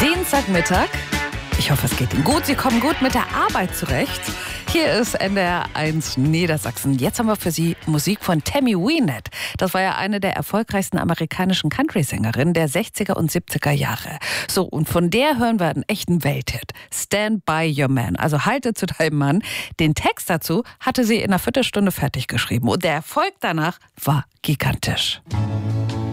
Dienstagmittag. Ich hoffe, es geht Ihnen gut. Sie kommen gut mit der Arbeit zurecht. Hier ist NDR 1 Niedersachsen. Jetzt haben wir für Sie Musik von Tammy Wynette. Das war ja eine der erfolgreichsten amerikanischen Country-Sängerinnen der 60er und 70er Jahre. So, und von der hören wir einen echten Welthit. Stand by your man. Also halte zu deinem Mann. Den Text dazu hatte sie in einer Viertelstunde fertig geschrieben. Und der Erfolg danach war gigantisch.